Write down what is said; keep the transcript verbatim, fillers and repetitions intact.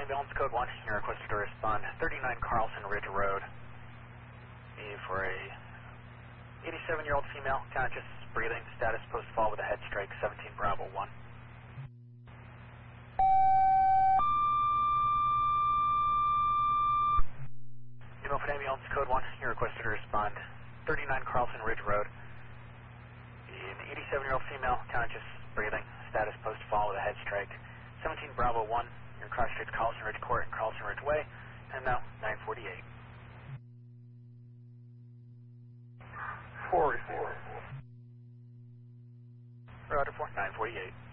ambulance code one, you're requested to respond thirty-nine Carlson Ridge Road. E for a eighty-seven-year-old female, conscious, breathing, status post-fall with a head strike, seventeen Bravo one. Milford ambulance code one, you're requested to respond thirty-nine Carlson Ridge Road. An eighty-seven-year-old female, conscious, breathing, status post-fall with a head strike, seventeen Bravo one. Your cross streets Carlson Ridge Court and Carlson Ridge Way, and now nine forty-eight. Four four. Roger for nine forty-eight.